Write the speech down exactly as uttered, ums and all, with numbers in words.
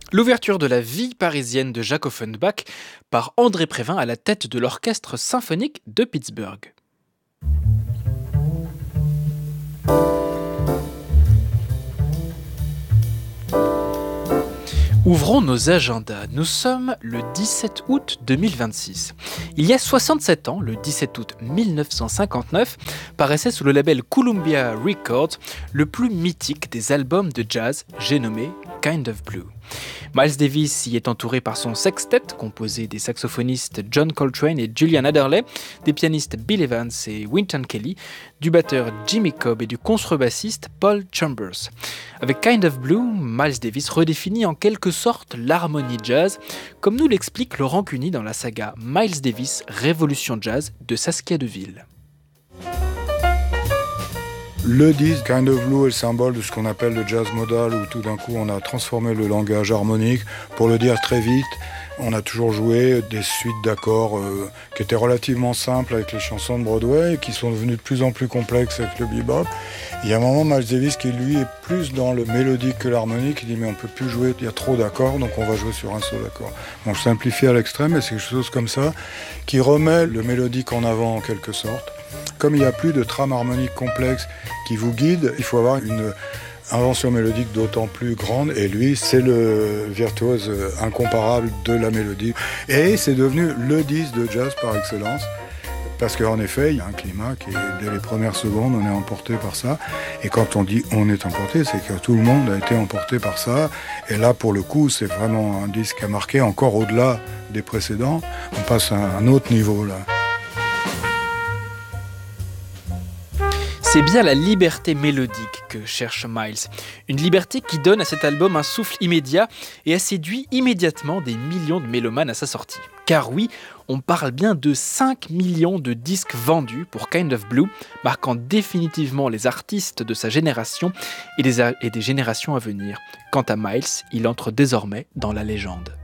L'ouverture de la vie parisienne de Jacques Offenbach par André Prévin à la tête de l'Orchestre symphonique de Pittsburgh. Ouvrons nos agendas. Nous sommes le dix-sept août deux mille vingt-six. Il y a soixante-sept ans, le dix-sept août mille neuf cent cinquante-neuf, paraissait sous le label Columbia Records le plus mythique des albums de jazz, j'ai nommé Kind of Blue. Miles Davis y est entouré par son sextet, composé des saxophonistes John Coltrane et Julian Adderley, des pianistes Bill Evans et Wynton Kelly, du batteur Jimmy Cobb et du contrebassiste Paul Chambers. Avec Kind of Blue, Miles Davis redéfinit en quelque sorte l'harmonie jazz, comme nous l'explique Laurent Cuny dans la saga Miles Davis Révolution Jazz de Saskia Deville. Le disque Kind of Blue est le symbole de ce qu'on appelle le jazz modal, où tout d'un coup on a transformé le langage harmonique. Pour le dire très vite, on a toujours joué des suites d'accords euh, qui étaient relativement simples avec les chansons de Broadway et qui sont devenues de plus en plus complexes avec le bebop. Il y a un moment, Miles Davis qui lui est plus dans le mélodique que l'harmonique, il dit mais on peut plus jouer, il y a trop d'accords, donc on va jouer sur un seul accord. Bon, je simplifie à l'extrême, mais c'est quelque chose comme ça qui remet le mélodique en avant en quelque sorte. Comme il n'y a plus de trame harmonique complexe qui vous guide, il faut avoir une invention mélodique d'autant plus grande. Et lui, c'est le virtuose incomparable de la mélodie. Et c'est devenu le disque de jazz par excellence. Parce qu'en effet, il y a un climat qui, dès les premières secondes, on est emporté par ça. Et quand on dit on est emporté, c'est que tout le monde a été emporté par ça. Et là, pour le coup, c'est vraiment un disque qui a marqué encore au-delà des précédents. On passe à un autre niveau là. C'est bien la liberté mélodique que cherche Miles. Une liberté qui donne à cet album un souffle immédiat et a séduit immédiatement des millions de mélomanes à sa sortie. Car oui, on parle bien de cinq millions de disques vendus pour Kind of Blue, marquant définitivement les artistes de sa génération et des, et des générations à venir. Quant à Miles, il entre désormais dans la légende.